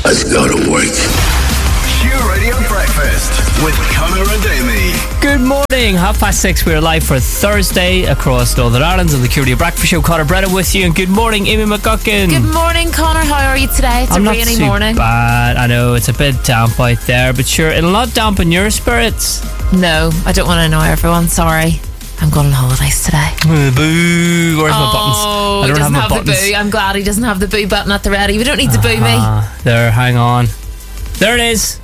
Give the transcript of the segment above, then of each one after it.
Let's go to work. Q Radio Breakfast with Connor and Amy. Good morning, 6:30. We're live for Thursday across Northern Ireland on the Q Radio Breakfast Show. Connor Brennan with you, and good morning, Amy McGuckin. Good morning, Connor. How are you today? It's I'm a not rainy too morning. bad. I know it's a bit damp out there, but sure, it'll not dampen your spirits. No, I don't want to annoy everyone. Sorry. I'm going on holidays today. Boo! Where's my buttons? Oh, I he don't doesn't have my the buttons. boo. I'm glad he doesn't have the boo button at the ready. We don't need to boo me. There, hang on. There it is.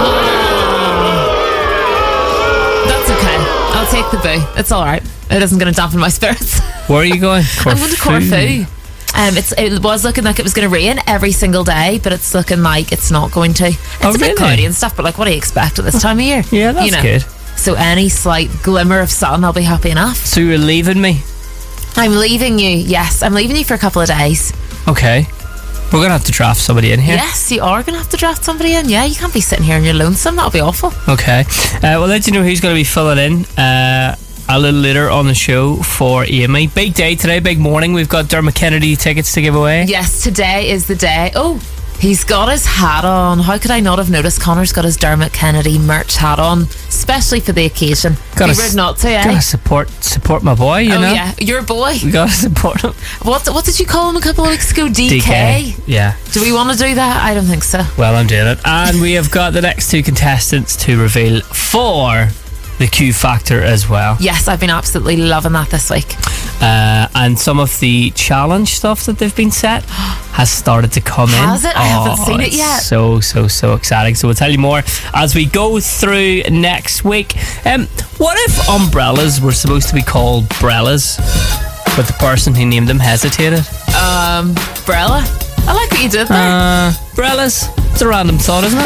That's okay. I'll take the boo. It's all right. It isn't going to dampen my spirits. Where are you going? I'm going to Corfu. It was looking like it was going to rain every single day, but it's looking like it's not going to. It's a bit really? cloudy and stuff, but like, what do you expect at this time of year? Yeah, that's good. So any slight glimmer of sun, I'll be happy enough. So you're leaving me? I'm leaving you. Yes, I'm leaving you for a couple of days. Okay. We're going to have to draft somebody in here. Yes, you are going to have to draft somebody in. Yeah, you can't be sitting here and you're lonesome. That'll be awful. Okay. We'll let you know who's going to be filling in a little later on the show for Amy. Big day today, big morning. We've got Dermot Kennedy tickets to give away. Yes, today is the day. Oh, he's got his hat on. How could I not have noticed? Connor's got his Dermot Kennedy merch hat on, especially for the occasion. Be rude not to, eh? Gotta support my boy, you know? Yeah, your boy. We gotta support him. What did you call him a couple of weeks ago? DK? Yeah. Do we want to do that? I don't think so. Well, I'm doing it. And we have got the next two contestants to reveal for the Q Factor as well. Yes, I've been absolutely loving that this week. And some of the challenge stuff that they've been set has started to come in. Has it? I haven't seen it yet. So exciting. So we'll tell you more as we go through next week. What if umbrellas were supposed to be called brellas, but the person who named them hesitated? Brella? I like what you did there. Brellas. It's a random thought, isn't it?